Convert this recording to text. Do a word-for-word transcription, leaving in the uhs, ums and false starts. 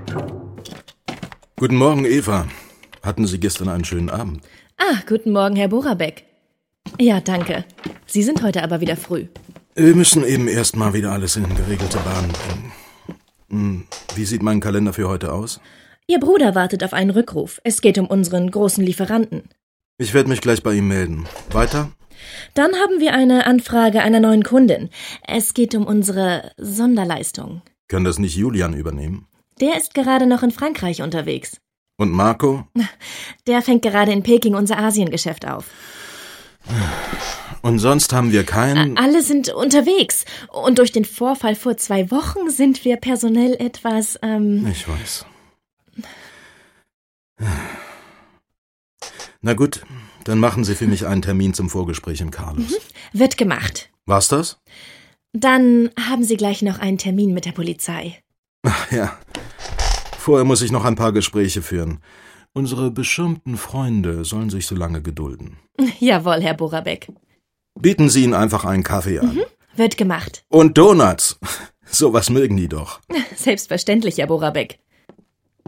Guten Morgen, Eva. Hatten Sie gestern einen schönen Abend? Ah, guten Morgen, Herr Borabek. Ja, danke. Sie sind heute aber wieder früh. Wir müssen eben erst mal wieder alles in geregelte Bahnen bringen. Wie sieht mein Kalender für heute aus? Ihr Bruder wartet auf einen Rückruf. Es geht um unseren großen Lieferanten. Ich werde mich gleich bei ihm melden. Weiter? Dann haben wir eine Anfrage einer neuen Kundin. Es geht um unsere Sonderleistung. Kann das nicht Julian übernehmen? Der ist gerade noch in Frankreich unterwegs. Und Marco? Der fängt gerade in Peking unser Asiengeschäft auf. Und sonst haben wir keinen... Alle sind unterwegs. Und durch den Vorfall vor zwei Wochen sind wir personell etwas, ähm... Ich weiß. Na gut, dann machen Sie für mich einen Termin zum Vorgespräch in Carlos. Mhm. Wird gemacht. War's das? Dann haben Sie gleich noch einen Termin mit der Polizei. Ach ja. Vorher muss ich noch ein paar Gespräche führen. Unsere beschirmten Freunde sollen sich so lange gedulden. Jawohl, Herr Borabek. Bieten Sie ihnen einfach einen Kaffee an. Mhm. Wird gemacht. Und Donuts. Sowas mögen die doch. Selbstverständlich, Herr Borabek.